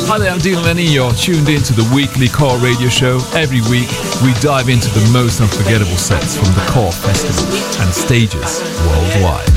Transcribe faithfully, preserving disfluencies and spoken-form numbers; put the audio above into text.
Hi there, I'm Dean Lenny. You're tuned in to the weekly Core Radio Show. Every week, we dive into the most unforgettable sets from the Core Festival and stages worldwide.